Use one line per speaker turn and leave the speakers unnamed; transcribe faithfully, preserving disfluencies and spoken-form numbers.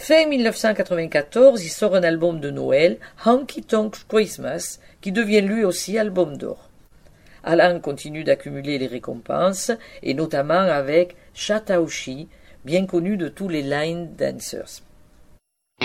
Fin mille neuf cent quatre-vingt-quatorze, il sort un album de Noël, Honky Tonk Christmas, qui devient lui aussi album d'or. Alan continue d'accumuler les récompenses, et notamment avec Chattahoochee, bien connu de tous les line dancers.